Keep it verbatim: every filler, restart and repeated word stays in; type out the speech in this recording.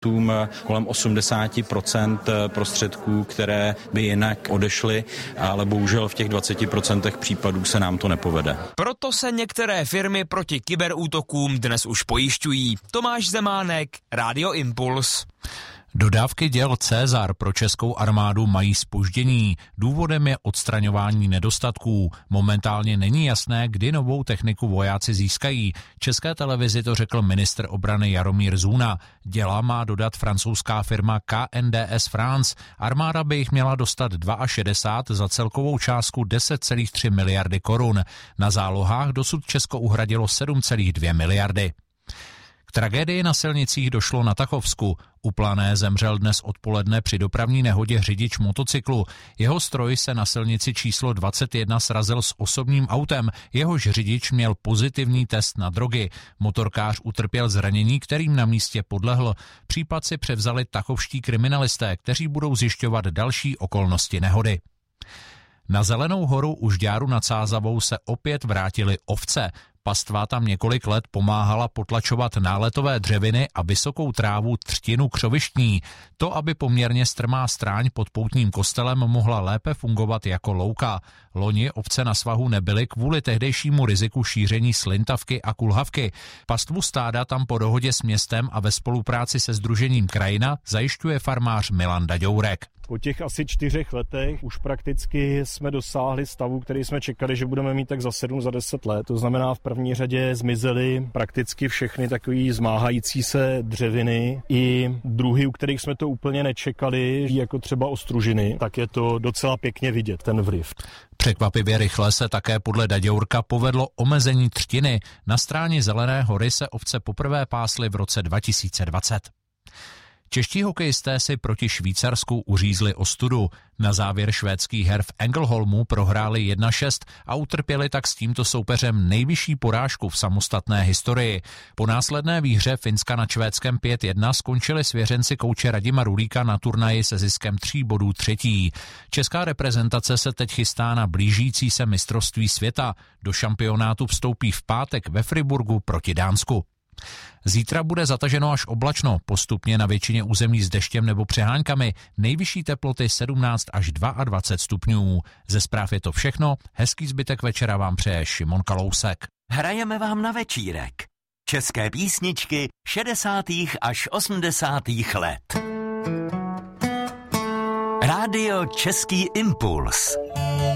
kolem osmdesát procent prostředků, které by jinak odešly, ale bohužel v těch dvacet procent případů se nám to nepovede. Proto se některé firmy proti kyberútokům dnes už pojišťují. Tomáš Zemánek, Rádio Impuls. Dodávky děl César pro českou armádu mají zpoždění. Důvodem je odstraňování nedostatků. Momentálně není jasné, kdy novou techniku vojáci získají. České televizi to řekl ministr obrany Jaromír Zůna. Děla má dodat francouzská firma K N D S France. Armáda by jich měla dostat šedesát dva za celkovou částku deset celá tři miliardy korun. Na zálohách dosud Česko uhradilo sedm celá dvě miliardy. K tragédii na silnicích došlo na Tachovsku. U Plané zemřel dnes odpoledne při dopravní nehodě řidič motocyklu. Jeho stroj se na silnici číslo dvacet jedna srazil s osobním autem. Jehož řidič měl pozitivní test na drogy. Motorkář utrpěl zranění, kterým na místě podlehl. Případ si převzali tachovští kriminalisté, kteří budou zjišťovat další okolnosti nehody. Na Zelenou horu u Žďáru nad Sázavou se opět vrátily ovce. Pastva tam několik let pomáhala potlačovat náletové dřeviny a vysokou trávu třtinu křovištní. To, aby poměrně strmá stráň pod poutním kostelem mohla lépe fungovat jako louka. Loni ovce na svahu nebyly kvůli tehdejšímu riziku šíření slintavky a kulhavky. Pastvu stáda tam po dohodě s městem a ve spolupráci se sdružením Krajina zajišťuje farmář Milan Daďourek. Po těch asi čtyřech letech už prakticky jsme dosáhli stavu, který jsme čekali, že budeme mít tak za sedm, za deset let. To znamená, v první řadě zmizely prakticky všechny takový zmáhající se dřeviny i druhy, u kterých jsme to úplně nečekali, jako třeba ostružiny, tak je to docela pěkně vidět, ten vliv. Překvapivě rychle se také podle Daďourka povedlo omezení třtiny. Na stráni Zelené hory se ovce poprvé pásly v roce dva tisíce dvacet. Čeští hokejisté si proti Švýcarsku uřízli ostudu. Na závěr švédských her v Ängelholmu prohráli jedna šest a utrpěli tak s tímto soupeřem nejvyšší porážku v samostatné historii. Po následné výhře Finska nad Švédskem pět jedna skončili svěřenci kouče Radima Rulíka na turnaji se ziskem tří bodů třetí. Česká reprezentace se teď chystá na blížící se mistrovství světa. Do šampionátu vstoupí v pátek ve Friburgu proti Dánsku. Zítra bude zataženo až oblačno, postupně na většině území s deštěm nebo přeháňkami, nejvyšší teploty sedmnáct až dvacet dva stupňů. Ze zpráv je to všechno, hezký zbytek večera vám přeje Šimon Kalousek. Hrajeme vám na večírek. České písničky šedesátých až osmdesátých let. Rádio Český impuls.